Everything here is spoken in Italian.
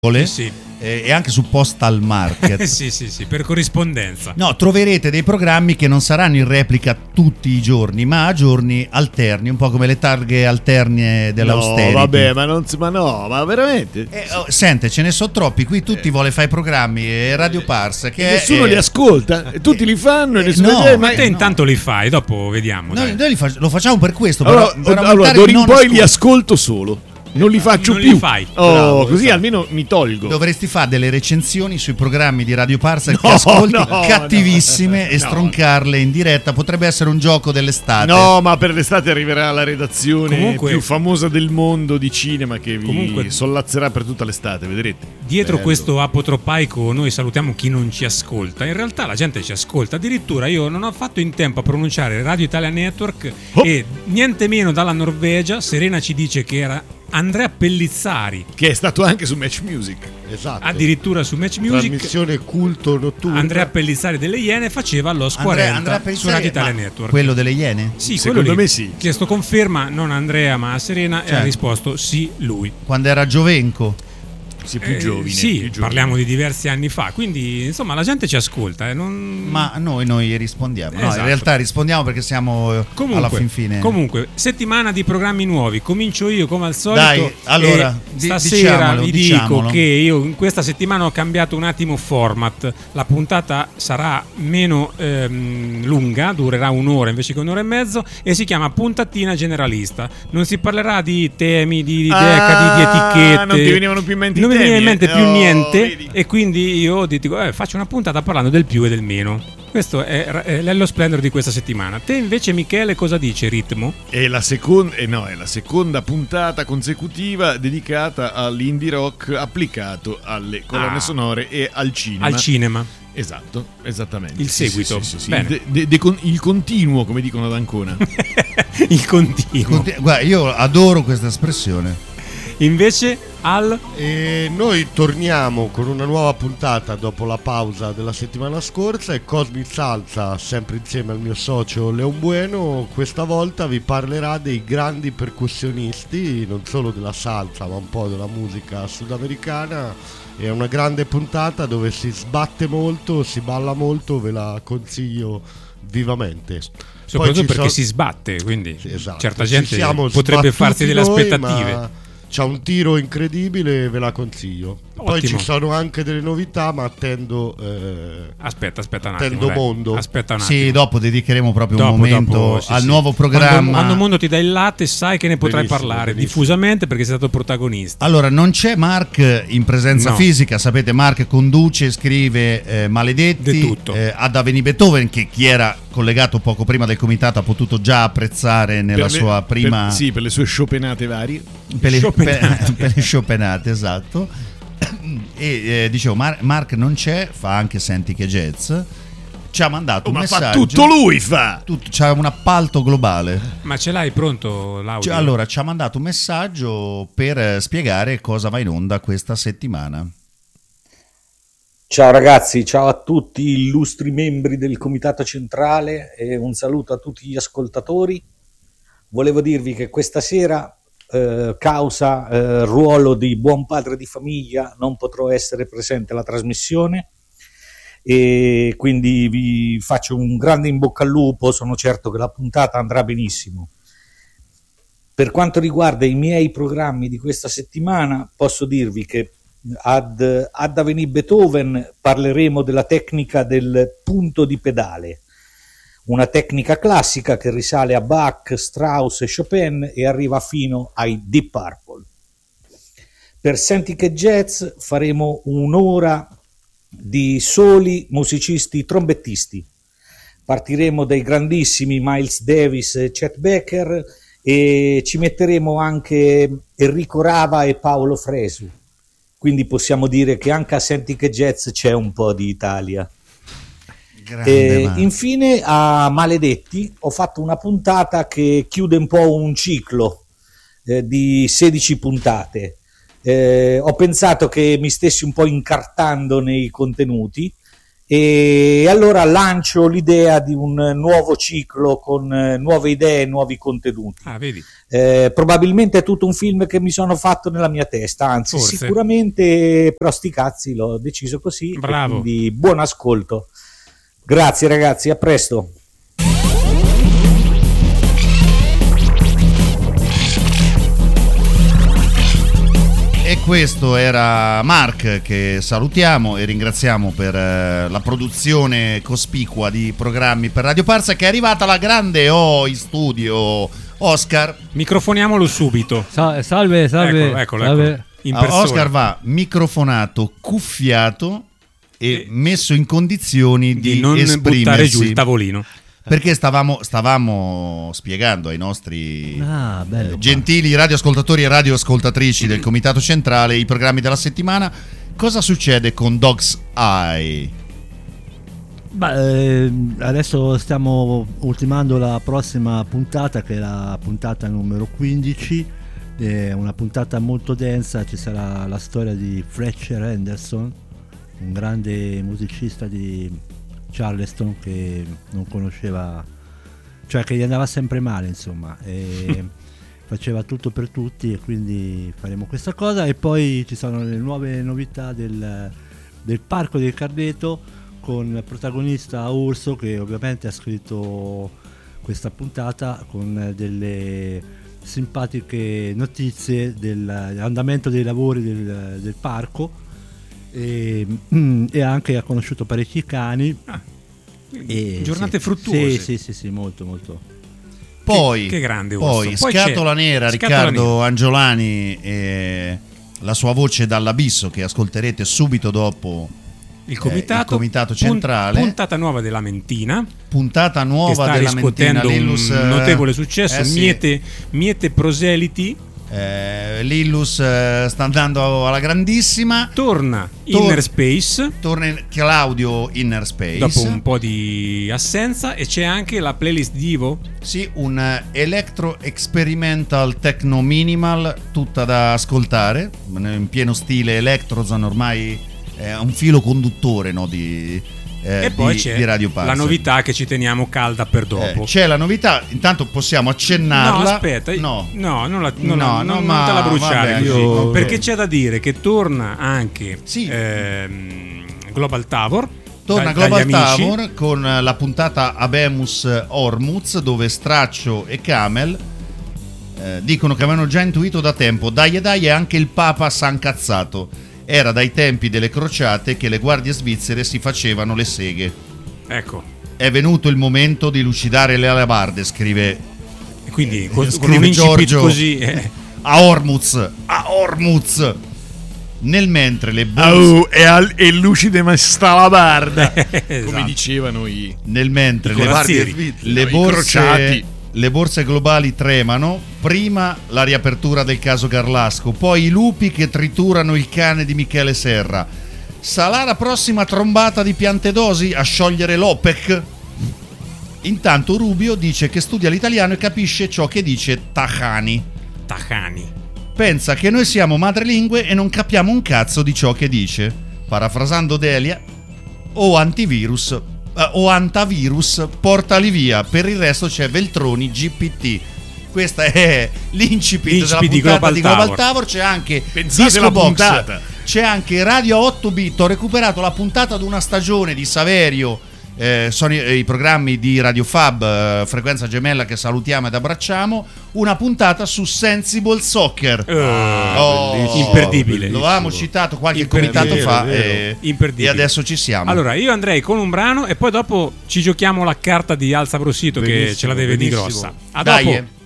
Sì. E anche su Postal Market. sì, per corrispondenza. No, troverete dei programmi che non saranno in replica tutti i giorni, ma a giorni alterni, un po' come le targhe alterne dell'austerity. No, vabbè, ma veramente? Sente, ce ne sono troppi, qui tutti vuole fare i programmi e Radio Pars che nessuno li ascolta, tutti li fanno e nessuno ma te intanto li fai, dopo vediamo. Noi lo facciamo per questo. Allora, d'ora in poi li ascolto solo. Non li faccio non più. Li fai. Bravo, così esatto. Almeno mi tolgo. Dovresti fare delle recensioni sui programmi di Radio Parsa che ascolti cattivissime e stroncarle in diretta. Potrebbe essere un gioco dell'estate. No, ma per l'estate arriverà la redazione più famosa del mondo di cinema che vi sollazzerà per tutta l'estate, vedrete. Dietro questo apotropaico noi salutiamo chi non ci ascolta. In realtà la gente ci ascolta. Addirittura io non ho fatto in tempo a pronunciare Radio Italia Network e niente meno dalla Norvegia Serena ci dice che era Andrea Pellizzari, che è stato anche su Match Music. Esatto. Addirittura su Match Music. Trasmissione culto notturna. Andrea Pellizzari delle Iene faceva lo 40 su Radio Italia Network. Quello delle Iene? Sì, secondo me sì. Chiesto conferma, non Andrea ma Serena, e ha risposto sì lui. Quando era Giovenco. Sì, più giovine. Sì, più giovine. Parliamo di diversi anni fa, quindi insomma la gente ci ascolta. Ma noi rispondiamo. Esatto. No, in realtà rispondiamo perché siamo alla fin fine. Comunque, settimana di programmi nuovi. Comincio io come al solito. Dai, allora, stasera vi dico che io in questa settimana ho cambiato un attimo format. La puntata sarà meno lunga, durerà un'ora invece che un'ora e mezzo, e si chiama puntatina generalista. Non si parlerà di temi, di deca, di etichette. Non ti venivano più in mente non mi viene in mente più niente, vedi. e quindi io dico faccio una puntata parlando del più e del meno. Questo è lo splendor di questa settimana. Te invece, Michele, cosa dice Ritmo? È la seconda puntata consecutiva dedicata all'indie rock applicato alle colonne sonore e al cinema. Al cinema. Esatto, esattamente. Il seguito. Sì. Bene. Il continuo, come dicono ad Ancona. Il continuo. Guarda, io adoro questa espressione. Invece noi torniamo con una nuova puntata dopo la pausa della settimana scorsa, e Cosmic Salsa, sempre insieme al mio socio Leon Bueno, questa volta vi parlerà dei grandi percussionisti, non solo della salsa ma un po' della musica sudamericana. È una grande puntata dove si sbatte molto, si balla molto, ve la consiglio vivamente. Soprattutto perché si sbatte, quindi esatto. Certa gente potrebbe farsi delle aspettative. C'ha un tiro incredibile, ve la consiglio. Ottimo. Poi ci sono anche delle novità, ma attendo aspetta un attimo, attendo Mondo. Aspetta un attimo. Sì, dopo dedicheremo proprio un momento al nuovo programma. Quando Mondo ti dà il latte, sai che ne potrai parlare benissimo. diffusamente, perché sei stato protagonista. Allora, non c'è Mark in presenza fisica, sapete, Mark conduce, scrive Maledetti, tutto. Ad Aveni Beethoven, che chi era collegato poco prima del comitato ha potuto già apprezzare nella sua prima... per le sue scioppenate varie. Per le scioppenate, esatto. E dicevo, Mark non c'è, fa anche Senti che Jazz. Ci ha mandato un messaggio. Ma fa tutto lui, c'ha un appalto globale. Ma ce l'hai pronto l'audio? Allora, ci ha mandato un messaggio per spiegare cosa va in onda questa settimana. Ciao ragazzi, ciao a tutti illustri membri del Comitato Centrale e un saluto a tutti gli ascoltatori. Volevo dirvi che questa sera, causa ruolo di buon padre di famiglia, non potrò essere presente alla trasmissione, e quindi vi faccio un grande in bocca al lupo. Sono certo che la puntata andrà benissimo. Per quanto riguarda i miei programmi di questa settimana, posso dirvi che ad Aveni Beethoven parleremo della tecnica del punto di pedale, una tecnica classica che risale a Bach, Strauss e Chopin e arriva fino ai Deep Purple. Per Senti che Jazz faremo un'ora di soli musicisti trombettisti. Partiremo dai grandissimi Miles Davis e Chet Baker, e ci metteremo anche Enrico Rava e Paolo Fresu. Quindi possiamo dire che anche a Senti che Jazz c'è un po' di Italia. Infine a Maledetti ho fatto una puntata che chiude un po' un ciclo di 16 puntate. Ho pensato che mi stessi un po' incartando nei contenuti E allora lancio l'idea di un nuovo ciclo con nuove idee e nuovi contenuti. Vedi. Probabilmente è tutto un film che mi sono fatto nella mia testa, anzi Forse. sicuramente, però sti cazzi, l'ho deciso così. Bravo. Quindi buon ascolto. Grazie ragazzi, a presto. E questo era Mark, che salutiamo e ringraziamo per la produzione cospicua di programmi per Radio Parsa, che è arrivata la grande in studio Oscar. Microfoniamolo subito. Salve. Eccolo. In persona. Oscar va microfonato, cuffiato e messo in condizioni di non esprimersi. buttare giù il tavolino. Perché stavamo spiegando ai nostri bello, gentili radioascoltatori e radioascoltatrici del Comitato Centrale i programmi della settimana. Cosa succede con Dog's Eye? Adesso stiamo ultimando la prossima puntata, che è la puntata numero 15. È una puntata molto densa. Ci sarà la storia di Fletcher Henderson, un grande musicista di Charleston che non conosceva, cioè che gli andava sempre male, insomma, e faceva tutto per tutti, e quindi faremo questa cosa. E poi ci sono le nuove novità del Parco del Carneto, con protagonista Urso, che ovviamente ha scritto questa puntata con delle simpatiche notizie dell'andamento dei lavori del parco. E anche ha conosciuto parecchi cani. Giornate fruttuose. Sì, molto. Poi, che grande Urso. Poi Scatola Nera, Riccardo Angiolani e la sua voce dall'abisso, che ascolterete subito dopo il comitato centrale. Puntata nuova della Mentina. Puntata nuova che sta della Mentina. Lillus, un notevole successo. Miete proseliti. Lillus sta andando alla grandissima. Torna Inner Space. Torna Claudio Inner Space dopo un po' di assenza. E c'è anche la playlist di Ivo. Sì, un electro experimental techno minimal, tutta da ascoltare in pieno stile Electrozone. Ormai è un filo conduttore, no, e poi c'è di Radio Parsa. La novità che ci teniamo calda per dopo. C'è la novità, intanto possiamo accennarla. No, aspetta, non te la bruciare, vabbè, perché c'è da dire che torna anche Global Tavor. Torna Global Tavor con la puntata Abemus Ormuz, dove Straccio e Camel dicono che avevano già intuito da tempo. Dai, e anche il Papa s'ha incazzato. Era dai tempi delle crociate che le guardie svizzere si facevano le seghe. Ecco. È venuto il momento di lucidare le alabarde, scrive. E quindi con un incipit così. A Ormuz. Nel mentre le borse. E lucide ma sta la barda. Esatto. Come dicevano nel mentre le borse globali tremano, prima la riapertura del caso Garlasco, poi i lupi che triturano il cane di Michele Serra. Sarà la prossima trombata di Piantedosi a sciogliere l'OPEC? Intanto Rubio dice che studia l'italiano e capisce ciò che dice Tajani. Pensa che noi siamo madrelingue e non capiamo un cazzo di ciò che dice. Parafrasando Delia, o antivirus o antavirus, portali via, per il resto c'è Veltroni GPT. Questa è l'incipit della puntata di Global Tower. C'è anche Disco Box, c'è anche Radio 8 Bit. Ho recuperato la puntata di una stagione di Saverio, sono i programmi di Radio Fab, frequenza gemella, che salutiamo ed abbracciamo. Una puntata su Sensible Soccer, imperdibile. Lo avevamo citato qualche comitato fa e adesso ci siamo. Allora io andrei con un brano e poi dopo ci giochiamo la carta di Alza Brosito, che ce la deve di grossa. A dopo.